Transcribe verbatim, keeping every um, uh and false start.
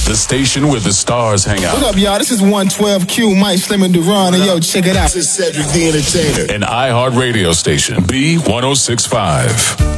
the station where the stars hang out. What up, y'all? This is one twelve Q, Mike Slim and Duran, and yo, check it out. This is Cedric the Entertainer. An iHeart radio station, B one oh six point five.